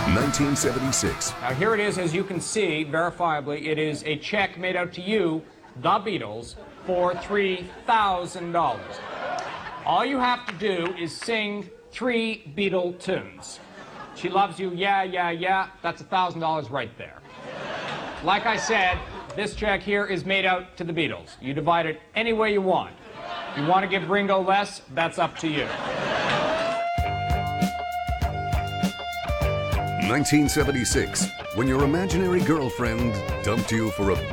1976. Now here it is, as you can see, verifiably, it is a check made out to you, the Beatles, for $3,000. All you have to do is sing 3 Beatle tunes. She Loves You, Yeah, Yeah, Yeah, that's $1,000 right there. Like I said, this check here is made out to the Beatles. You divide it any way you want. If you want to give Ringo less, that's up to you. 1976, when your imaginary girlfriend dumped you for a